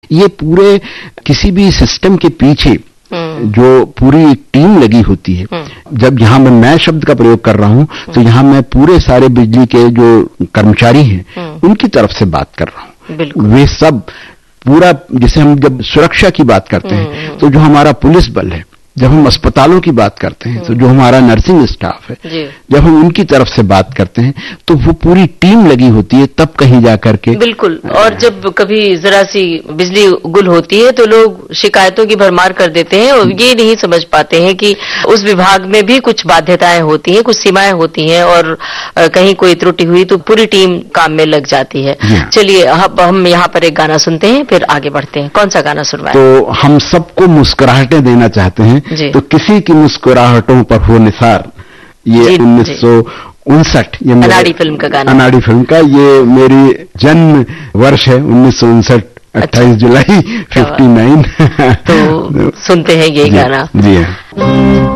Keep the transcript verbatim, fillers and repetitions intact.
ये पूरे किसी भी सिस्टम के पीछे जो पूरी टीम लगी होती है, जब यहाँ मैं मैं शब्द का प्रयोग कर रहा हूँ तो यहाँ मैं पूरे सारे बिजली के जो कर्मचारी हैं उनकी तरफ से बात कर रहा हूँ। वे सब पूरा, जैसे हम जब सुरक्षा की बात करते हैं तो जो हमारा पुलिस बल है, जब हम अस्पतालों की बात करते हैं तो जो हमारा नर्सिंग स्टाफ है, जब हम उनकी तरफ से बात करते हैं तो वो पूरी टीम लगी होती है, तब कहीं जाकर के। बिल्कुल। और जब कभी जरा सी बिजली गुल होती है तो लोग शिकायतों की भरमार कर देते हैं और ये नहीं समझ पाते हैं कि उस विभाग में भी कुछ बाध्यताएं होती हैं, कुछ सीमाएं होती हैं और कहीं कोई त्रुटि हुई तो पूरी टीम काम में लग जाती है। चलिए अब हम यहाँ पर एक गाना सुनते हैं, फिर आगे बढ़ते हैं। कौन सा गाना सुनवाएं? तो हम सबको मुस्कुराहटें देना चाहते हैं, तो किसी की मुस्कुराहटों पर हो निसार, ये उन्नीस सौ उनसठ, ये अनाड़ी फिल्म का गाना, अनाड़ी फिल्म का, ये मेरी जन्म वर्ष है उन्नीस सौ उनसठ, अट्ठाईस जुलाई फिफ्टी नाइन। तो सुनते हैं ये गाना। जी हाँ।